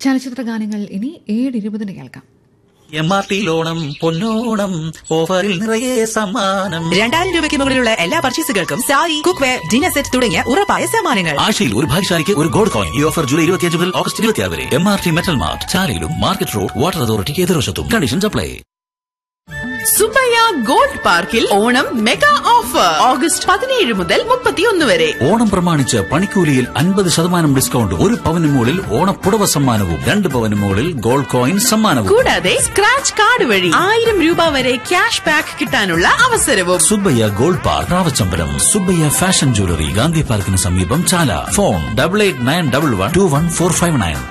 ചലച്ചിത്ര ഗാനങ്ങൾ ഇനി 7:20 കേൾക്കാം. MRT ഓണം പൊന്നോണം ഓഫറിൽ നിറയെ സമ്മാനം. 2000 രൂപയ്ക്ക് മുകളിലുള്ള എല്ലാ പർച്ചേസുകൾക്കും സാരി, കുക്ക്വെയർ, ഡിന്നർ സെറ്റ് തുടങ്ങിയ ഉറപ്പായ സമ്മാനങ്ങൾ. ആഴ്ചയിൽ ഒരു ഭാഗ്യശാലിക്ക് ഒരു ഗോൾഡ് കോയിൻ. ഈ ഓഫർ ജൂലൈ 25 മുതൽ ഓഗസ്റ്റ് 26 വരെ. MRT metal mart, ചാലയിലും market road, water അതോറിറ്റിക്ക് എതിർവശത്തും. Conditions apply. സുബയ്യ ഗോൾഡ് പാർക്കിൽ ഓണം മെഗാ ഓഫർ ഓഗസ്റ്റ് 17 മുതൽ 31 വരെ. ഓണം പ്രമാണിച്ച് പണിക്കൂലിയിൽ 50% ഡിസ്കൗണ്ട്. 1 പവന് മുകളിൽ ഓണപ്പുടവ സമ്മാനവും 2 പവന് മുകളിൽ ഗോൾഡ് കോയിൻ സമ്മാനവും. കൂടാതെ സ്ക്രാച്ച് കാർഡ് വഴി 1000 രൂപ വരെ ക്യാഷ് ബാക്ക് കിട്ടാനുള്ള അവസരവും. Subbaiah gold park, രാവച്ചമ്പലം. Subbaiah fashion jewellery, Gandhi പാർക്കിന് സമീപം, ചാല. ഫോൺ 8891121459.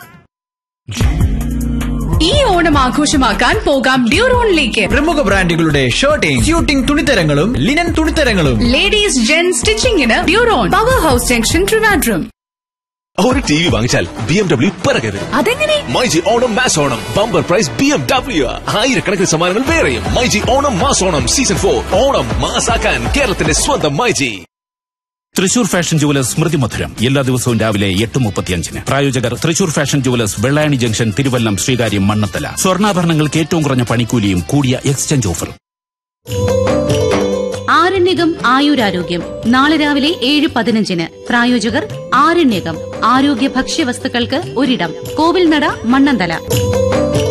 ഈ ഓണം ആഘോഷമാക്കാൻ പോകാം ഡ്യൂറോണിലേക്ക്. പ്രമുഖ ബ്രാൻഡുകളുടെ shirting, suiting തുണിത്തരങ്ങളും linen തുണിത്തരങ്ങളും. Ladies gen സ്റ്റിച്ചിങ്ങിന് ഡ്യൂറോൺ, power house junction, Trivandrum. ഒരു TV വാങ്ങിച്ചാൽ BMW പിറകെ. അതെങ്ങനെ? MyG Onam mass Onam bumper prize BMW. ആയിരക്കണക്കിന് സമ്മാനങ്ങൾ വേറെയും. MyG Onam mass Onam season 4. ഓണം മാസാക്കാൻ കേരളത്തിന്റെ സ്വന്തം മൈജി. തൃശൂർ ഫാഷൻ ജുവലേഴ്സ് സ്മൃതി മധുരം എല്ലാ ദിവസവും രാവിലെ 8:35. പ്രായോജകർ Thrissur fashion jewellers, Vellayani junction, Thiruvallam, Sreekaryam, Mannathala. സ്വർണ്ണാഭരണങ്ങൾക്ക് ഏറ്റവും കുറഞ്ഞ പണിക്കൂലിയും കൂടിയ എക്സ്ചേഞ്ച് ഓഫറും. ആരണ്യകം ആയുരാരോഗ്യം നാളെ രാവിലെ 7:15. പ്രായോജകർ ആരണ്യകം ആരോഗ്യ ഭക്ഷ്യവസ്തുക്കൾക്ക് ഒരിടം, കോവിൽനട, മണ്ണന്തല.